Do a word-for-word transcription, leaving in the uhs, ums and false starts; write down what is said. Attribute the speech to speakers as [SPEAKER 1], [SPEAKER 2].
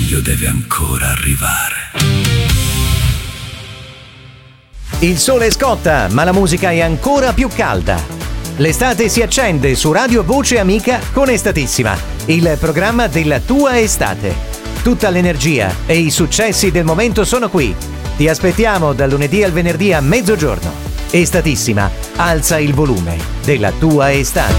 [SPEAKER 1] meglio deve ancora arrivare.
[SPEAKER 2] Il sole scotta, ma la musica è ancora più calda. L'estate si accende su Radio Voce Amica con Estatissima, il programma della tua estate. Tutta l'energia e i successi del momento sono qui. Ti aspettiamo dal lunedì al venerdì a mezzogiorno. Estatissima, alza il volume della tua estate.